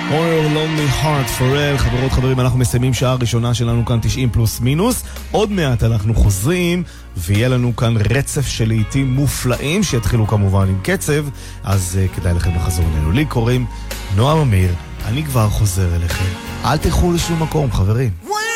Or Lonely Heart Forever. חברות חברים, אנחנו מסיימים שעה ראשונה שלנו כאן 90 פלוס מינוס. עוד מעט אנחנו חוזרים ויהיה לנו כאן רצף של לעיתים מופלאים שיתחילו כמובן עם קצב, אז כדאי לכם לחזור אלינו. לי קוראים נועם אמיר, אני כבר חוזר אליכם. אל תלכו לשום מקום, חברים.